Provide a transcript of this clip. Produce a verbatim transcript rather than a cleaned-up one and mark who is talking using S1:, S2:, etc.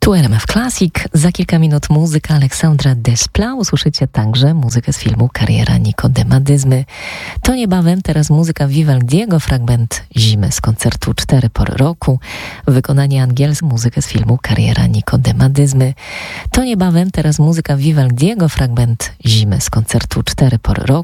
S1: Tu R M F Classic. Za kilka minut muzyka Aleksandra Desplat. Usłyszycie także muzykę z filmu Kariera Nikodema Dyzmy. To niebawem teraz muzyka Vivaldiego, fragment Zimy z koncertu Cztery pory roku. Wykonanie angielskie, muzykę z filmu Kariera Nikodema Dyzmy. To niebawem teraz muzyka Vivaldiego, fragment Zimy z koncertu Cztery pory roku.